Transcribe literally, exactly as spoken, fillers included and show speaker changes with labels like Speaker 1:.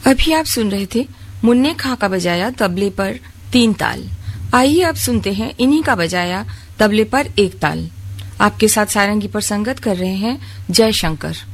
Speaker 1: अभी आप सुन रहे थे मुन्ने खां का बजाया तबले पर तीन ताल। आइए अब सुनते हैं इन्हीं का बजाया तबले पर एक ताल। आपके साथ सारंगी पर संगत कर रहे हैं जयशंकर।